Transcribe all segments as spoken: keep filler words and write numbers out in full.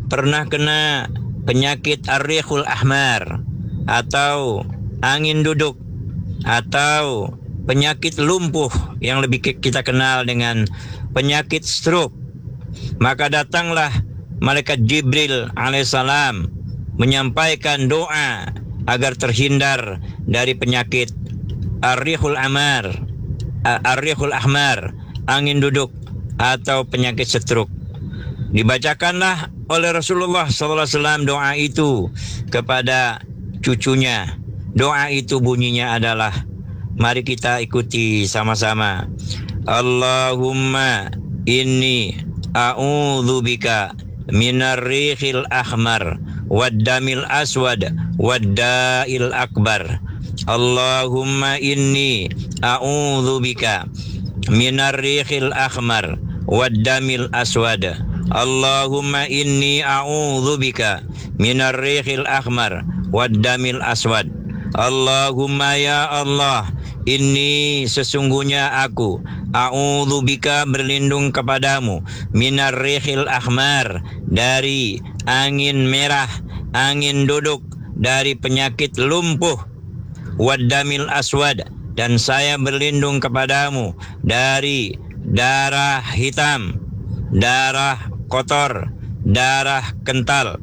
pernah kena penyakit ar-rihul ahmar atau angin duduk atau penyakit lumpuh yang lebih kita kenal dengan penyakit stroke, maka datanglah malaikat Jibril alaihissalam menyampaikan doa agar terhindar dari penyakit ar-rihul ahmar, ar-rihul ahmar, angin duduk atau penyakit stroke. Dibacakanlah oleh Rasulullah sallallahu alaihi wasallam doa itu kepada cucunya. Doa itu bunyinya adalah, mari kita ikuti sama-sama. Allahumma inni a'udzubika minar rihil ahmar waddamil aswad wadda'il akbar. Allahumma inni a'udzubika minar rihil ahmar waddamil aswad. Allahumma inni a'udzubika minar rihil ahmar waddamil aswad. Allahumma ya Allah, inni sesungguhnya aku a'udzubika berlindung kepadamu minar rihil ahmar dari angin merah, angin duduk, dari penyakit lumpuh, waddamil aswad, dan saya berlindung kepadamu dari darah hitam, darah kotor, darah kental,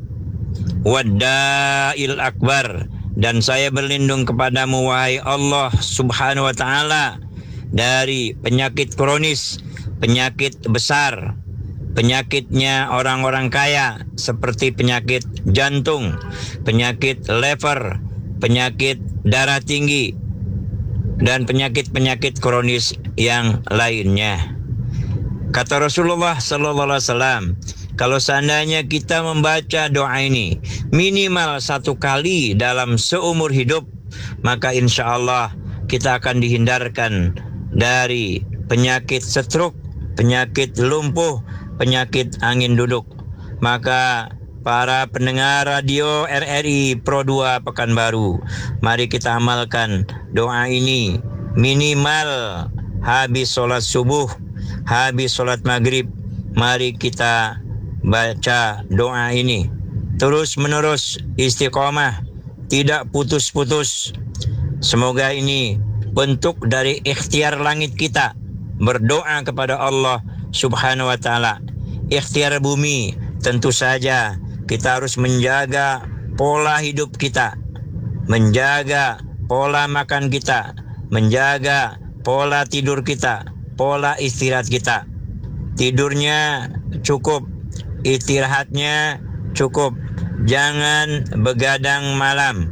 wadda'il akbar, dan saya berlindung kepadamu wahai Allah subhanahu wa ta'ala dari penyakit kronis, penyakit besar, penyakitnya orang-orang kaya seperti penyakit jantung, penyakit liver, penyakit darah tinggi, dan penyakit-penyakit kronis yang lainnya. Kata Rasulullah sallallahu alaihi wasallam, kalau seandainya kita membaca doa ini minimal satu kali dalam seumur hidup, maka insya Allah kita akan dihindarkan dari penyakit stroke, penyakit lumpuh, penyakit angin duduk. Maka para pendengar radio R R I Pro dua Pekanbaru, mari kita amalkan doa ini minimal habis sholat subuh, habis sholat maghrib. Mari kita baca doa ini terus menerus, istiqomah, tidak putus-putus. Semoga ini bentuk dari ikhtiar langit kita berdoa kepada Allah subhanahu wa ta'ala. Ikhtiar bumi, tentu saja kita harus menjaga pola hidup kita, menjaga pola makan kita, menjaga pola tidur kita, pola istirahat kita. Tidurnya cukup, istirahatnya cukup. Jangan begadang malam.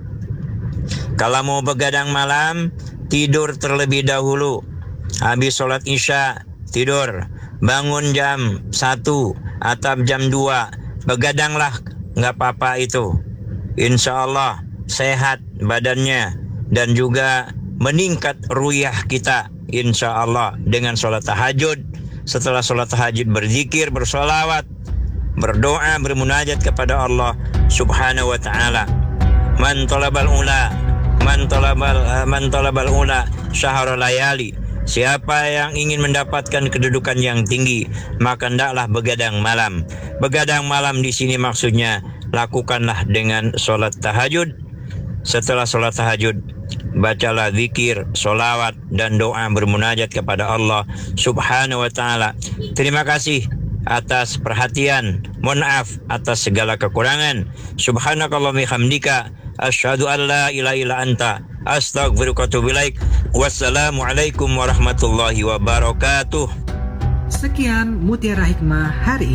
Kalau mau begadang malam, tidur terlebih dahulu. Habis sholat isya, tidur. Bangun jam satu atau jam dua. Begadanglah, nggak apa-apa itu. Insya Allah sehat badannya dan juga meningkat ruyah kita. Insya Allah dengan sholat tahajud. Setelah sholat tahajud berzikir, bersolawat, berdoa, bermunajat kepada Allah subhanahu wa ta'ala. Man talabal ula, man talabal, uh, man talabal ula syahrul layali. Siapa yang ingin mendapatkan kedudukan yang tinggi, maka hendaklah begadang malam. Begadang malam di sini maksudnya lakukanlah dengan sholat tahajud. Setelah sholat tahajud, bacalah zikir, solawat, dan doa bermunajat kepada Allah subhanahu wa ta'ala. Terima kasih atas perhatian. Mohon maaf atas segala kekurangan. Subhanakallahumma hamdika asyhadu an la ilaha illa anta astaghfiruka wa atubu ilaik. Wassalamualaikum warahmatullahi wabarakatuh. Sekian Mutiara Hikmah hari ini.